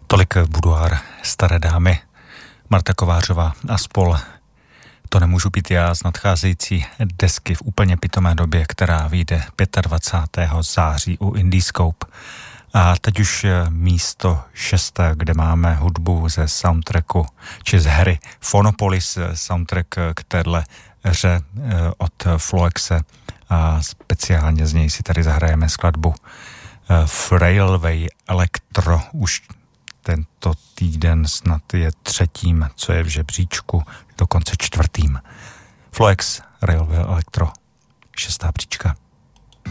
Tolik buduár staré dámy Marta Kovářová a spol. To nemůžu být já z nadcházející desky v úplně pitomé době, která vyjde 25. září u Indiscope. A teď už místo 6, kde máme hudbu ze soundtracku, či z hry Phonopolis, soundtrack k téhle hře od Floexe, a speciálně z něj si tady zahrajeme skladbu Railway Electro. Už tento týden snad je 3., co je v žebříčku, dokonce 4. Floex, Railway Electro, 6. příčka.